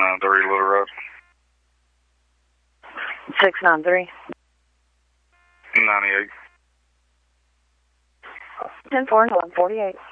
693 Little Road. 693. 98. 10-4 and 148.